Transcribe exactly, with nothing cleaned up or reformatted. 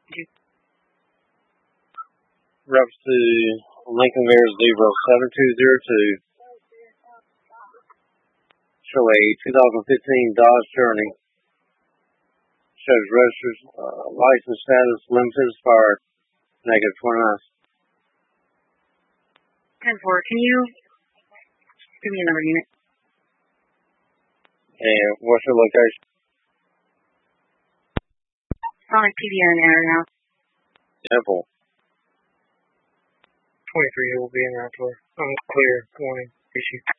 Reference to Lincoln Bears zero seven two zero two. Show a two thousand fifteen Dodge Journey. Shows registered uh, license status limited expired negative twenty-nine. ten four, can you give me another unit? And what's your location? Sonic P D N area now. Temple. twenty-three will be in that door. Um, clear warning issue.